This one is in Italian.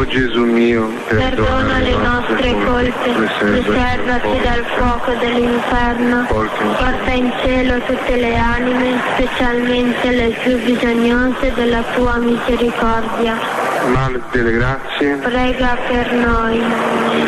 Gesù mio, perdona le nostre colpe, riservati dal fuoco dell'inferno, porta in cielo tutte le anime, specialmente le più bisognose della tua misericordia. Madre delle grazie, prega per noi.